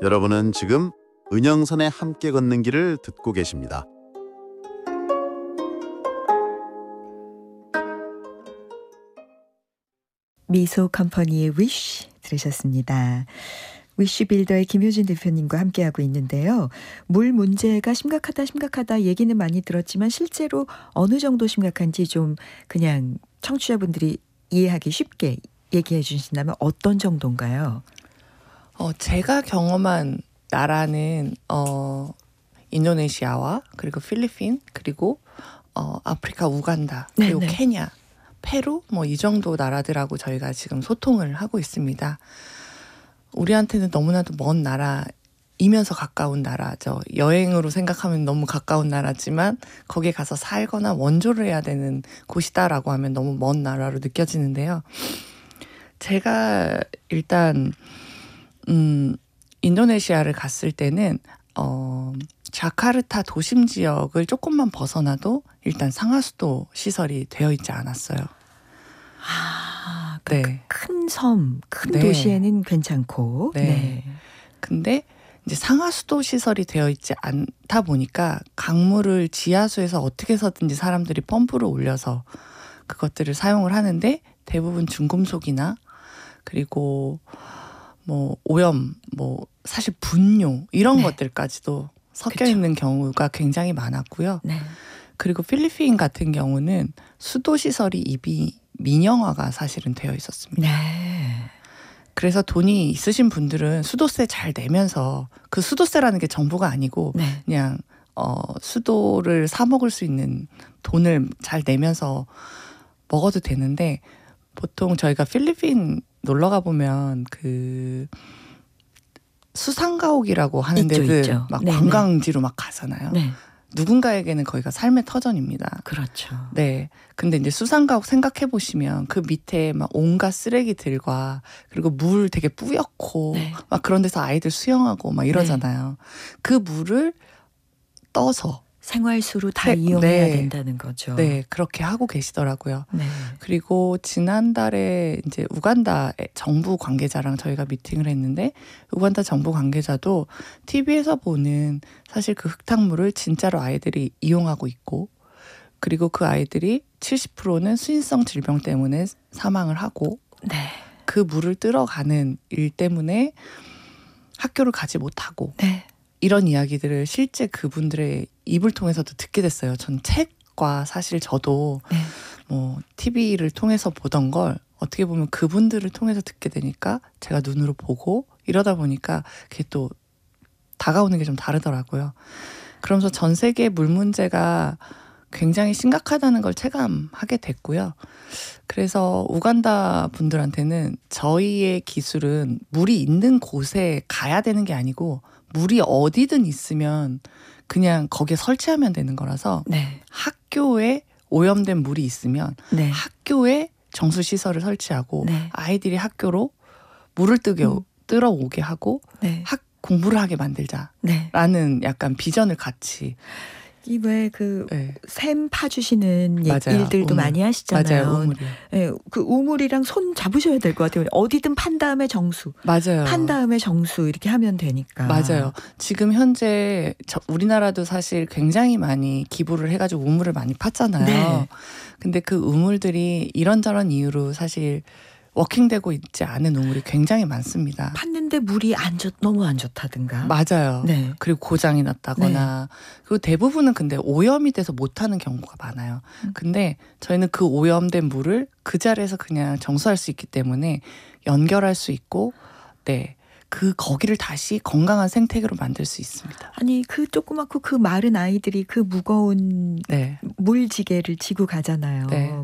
여러분은 지금 은영선의 함께 걷는 길을 듣고 계십니다. 미소 컴퍼니의 위쉬 들으셨습니다. 위쉬 빌더의 김효진 대표님과 함께하고 있는데요. 물 문제가 심각하다 얘기는 많이 들었지만 실제로 어느 정도 심각한지 좀 그냥 청취자분들이 이해하기 쉽게 얘기해 주신다면 어떤 정도인가요? 제가 경험한 나라는 인도네시아와 그리고 필리핀 그리고 아프리카 우간다 그리고 네네. 케냐 페루 뭐 이 정도 나라들하고 저희가 지금 소통을 하고 있습니다. 우리한테는 너무나도 먼 나라이면서 가까운 나라죠. 여행으로 생각하면 너무 가까운 나라지만 거기에 가서 살거나 원조를 해야 되는 곳이다라고 하면 너무 먼 나라로 느껴지는데요. 제가 일단 인도네시아를 갔을 때는 자카르타 도심 지역을 조금만 벗어나도 일단 상하수도 시설이 되어 있지 않았어요. 네. 큰 섬, 큰 네. 도시에는 괜찮고. 네. 근데 이제 상하수도 시설이 되어 있지 않다 보니까 강물을 지하수에서 어떻게 해서든지 사람들이 펌프를 올려서 그것들을 사용을 하는데 대부분 중금속이나 그리고 뭐 오염, 뭐 사실 분뇨 이런 네. 것들까지도 섞여 그쵸. 있는 경우가 굉장히 많았고요. 네. 그리고 필리핀 같은 경우는 수도 시설이 이미 민영화가 사실은 되어 있었습니다. 네. 그래서 돈이 있으신 분들은 수도세 잘 내면서 그 수도세라는 게 정부가 아니고 네. 그냥 수도를 사 먹을 수 있는 돈을 잘 내면서 먹어도 되는데 보통 저희가 필리핀 놀러 가 보면 그 수상가옥이라고 하는 데들 있죠. 막 네네. 관광지로 막 가잖아요. 네. 누군가에게는 거기가 삶의 터전입니다. 그렇죠. 네. 근데 이제 수상가옥 생각해 보시면 그 밑에 막 온갖 쓰레기들과 그리고 물 되게 뿌옇고 네. 막 그런 데서 아이들 수영하고 막 이러잖아요. 그 물을 떠서 생활수로 다 네. 이용해야 네. 된다는 거죠. 네, 그렇게 하고 계시더라고요. 네. 그리고 지난달에 이제 우간다 정부 관계자랑 저희가 미팅을 했는데 우간다 정부 관계자도 TV에서 보는 사실 그 흙탕물을 진짜로 아이들이 이용하고 있고 그리고 그 아이들이 70%는 수인성 질병 때문에 사망을 하고 네. 그 물을ตื้어가는 일 때문에 학교를 가지 못하고 네. 이런 이야기들을 실제 그분들의 입을 통해서도 듣게 됐어요. 전 책과 사실 저도 네. 뭐 TV를 통해서 보던 걸 어떻게 보면 그분들을 통해서 듣게 되니까 제가 눈으로 보고 이러다 보니까 그게 또 다가오는 게 좀 다르더라고요. 그러면서 전 세계 물 문제가 굉장히 심각하다는 걸 체감하게 됐고요. 그래서 우간다 분들한테는 저희의 기술은 물이 있는 곳에 가야 되는 게 아니고 물이 어디든 있으면 그냥 거기에 설치하면 되는 거라서 네. 학교에 오염된 물이 있으면 네. 학교에 정수시설을 설치하고 네. 아이들이 학교로 물을ตื้어오게 하고 네. 공부를 하게 만들자라는 네. 약간 비전을 같이 이 왜 그 네. 샘 파주시는 맞아요. 일들도 우물. 많이 하시잖아요. 맞아요. 우물이요. 네, 그 우물이랑 손 잡으셔야 될 것 같아요. 어디든 판 다음에 정수. 맞아요. 판 다음에 정수 이렇게 하면 되니까. 맞아요. 지금 현재 우리나라도 사실 굉장히 많이 기부를 해가지고 우물을 많이 팠잖아요. 네. 근데 그 우물들이 이런저런 이유로 사실 워킹되고 있지 않은 우물이 굉장히 많습니다. 팠는데 물이 너무 안 좋다든가. 맞아요. 네. 그리고 고장이 났다거나 그리고 대부분은 근데 오염이 돼서 못하는 경우가 많아요. 근데 저희는 그 오염된 물을 그 자리에서 그냥 정수할 수 있기 때문에 연결할 수 있고 네. 거기를 다시 건강한 생태계로 만들 수 있습니다. 아니 그 조그맣고 그 마른 아이들이 그 무거운 네. 물지개를 지고 가잖아요. 네.